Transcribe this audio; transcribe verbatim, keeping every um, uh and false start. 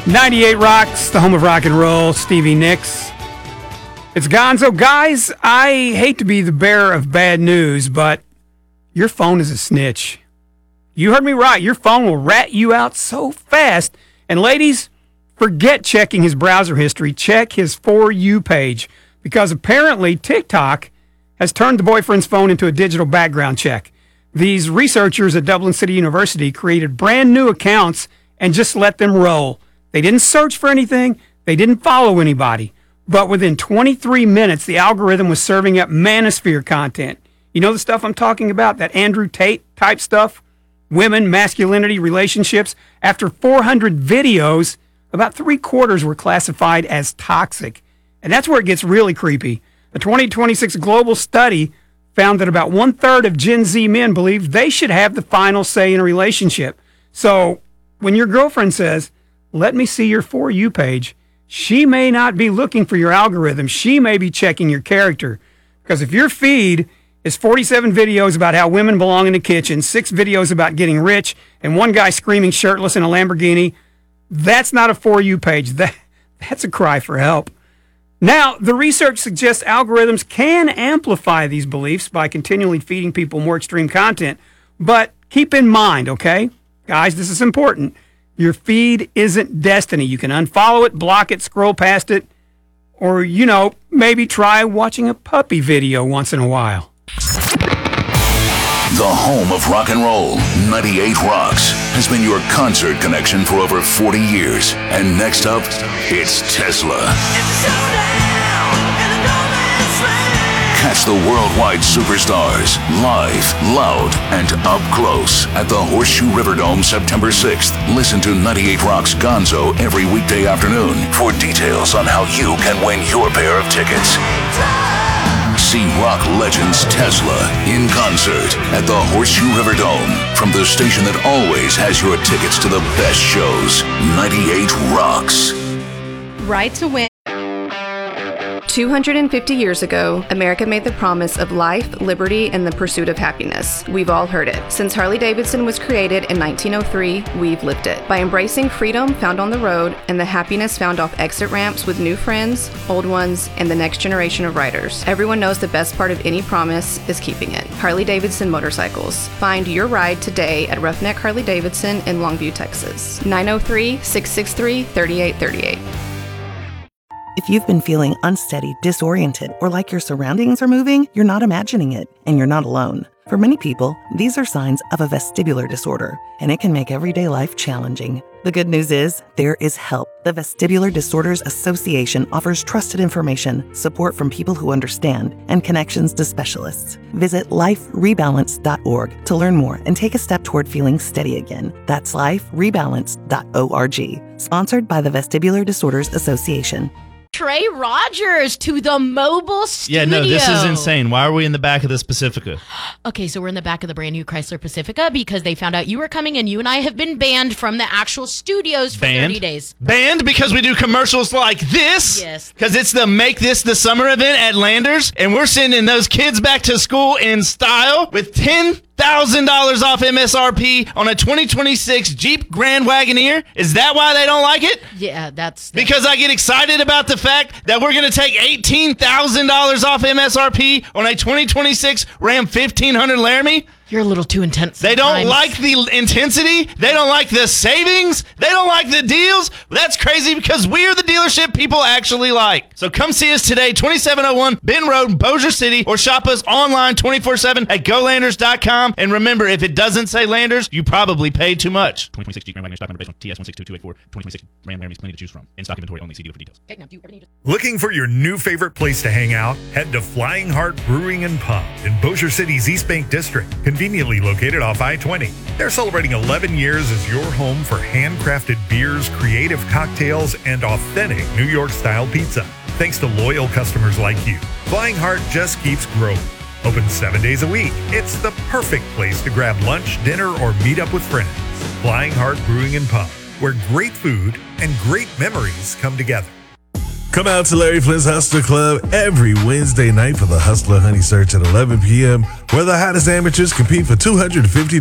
ninety-eight Rocks, the home of rock and roll. Stevie Nicks. It's Gonzo. Guys, I hate to be the bearer of bad news, but your phone is a snitch. You heard me right. Your phone will rat you out so fast. And ladies, forget checking his browser history. Check his For You page. Because apparently TikTok has turned the boyfriend's phone into a digital background check. These researchers at Dublin City University created brand new accounts and just let them roll. They didn't search for anything. They didn't follow anybody. But within twenty-three minutes, the algorithm was serving up manosphere content. You know the stuff I'm talking about? That Andrew Tate type stuff? Women, masculinity, relationships. After four hundred videos, about three quarters were classified as toxic. And that's where it gets really creepy. A twenty twenty-six global study found that about one-third of Gen Z men believe they should have the final say in a relationship. So when your girlfriend says, let me see your For You page, she may not be looking for your algorithm. She may be checking your character. Because if your feed is forty-seven videos about how women belong in the kitchen, six videos about getting rich, and one guy screaming shirtless in a Lamborghini, that's not a For You page. That, that's a cry for help. Now, the research suggests algorithms can amplify these beliefs by continually feeding people more extreme content. But keep in mind, okay? Guys, this is important. Your feed isn't destiny. You can unfollow it, block it, scroll past it, or, you know, maybe try watching a puppy video once in a while. The home of rock and roll, ninety-eight Rocks, has been your concert connection for over forty years. And next up, it's Tesla. Catch the worldwide superstars live, loud, and up close at the Horseshoe Riverdome September sixth. Listen to ninety-eight Rocks Gonzo every weekday afternoon for details on how you can win your pair of tickets. See rock legends Tesla in concert at the Horseshoe Riverdome from the station that always has your tickets to the best shows, ninety-eight Rocks. Right to win. two hundred fifty years ago, America made the promise of life, liberty, and the pursuit of happiness. We've all heard it. Since Harley-Davidson was created in nineteen oh three, we've lived it. By embracing freedom found on the road and the happiness found off exit ramps with new friends, old ones, and the next generation of riders. Everyone knows the best part of any promise is keeping it. Harley-Davidson Motorcycles. Find your ride today at Roughneck Harley-Davidson in Longview, Texas. nine oh three, six six three, three eight three eight. If you've been feeling unsteady, disoriented, or like your surroundings are moving, you're not imagining it, and you're not alone. For many people, these are signs of a vestibular disorder, and it can make everyday life challenging. The good news is, there is help. The Vestibular Disorders Association offers trusted information, support from people who understand, and connections to specialists. Visit life rebalance dot org to learn more and take a step toward feeling steady again. That's life rebalance dot org. Sponsored by the Vestibular Disorders Association. Trey Rogers to the mobile studio. Yeah, no, this is insane. Why are we in the back of this Pacifica? Okay, so we're in the back of the brand new Chrysler Pacifica because they found out you were coming and you and I have been banned from the actual studios for Banned? thirty days. Banned because we do commercials like this? Yes. Because it's the Make This the Summer event at Landers, and we're sending those kids back to school in style with ten thousand dollars off M S R P on a twenty twenty-six Jeep Grand Wagoneer. Is that why they don't like it? Yeah, that's... that's Because I get excited about the fact that we're going to take eighteen thousand dollars off M S R P on a twenty twenty-six Ram fifteen hundred Laramie? You're a little too intense. They don't sometimes. like the intensity. They don't like the savings. They don't like the deals. That's crazy because we're the dealership people actually like. So come see us today, twenty-seven oh one Benton Road, Bossier City, or shop us online twenty-four seven at go landers dot com. And remember, if it doesn't say Landers, you probably paid too much. twenty twenty-six Jeep Grand Wagoneer stock number based on T S one six two two eight four. twenty twenty-six Ram Laramie's plenty to choose from. In stock inventory only. See dealer for details. Okay, now do everything you just- Looking for your new favorite place to hang out? Head to Flying Heart Brewing and Pub in Bossier City's East Bank District, conveniently located off I twenty. They're celebrating eleven years as your home for handcrafted beers, creative cocktails, and authentic New York-style pizza. Thanks to loyal customers like you, Flying Heart just keeps growing. Open seven days a week. It's the perfect place to grab lunch, dinner, or meet up with friends. Flying Heart Brewing and Pub, where great food and great memories come together. Come out to Larry Flynt's Hustler Club every Wednesday night for the Hustler Honey Search at eleven p.m., where the hottest amateurs compete for two hundred fifty dollars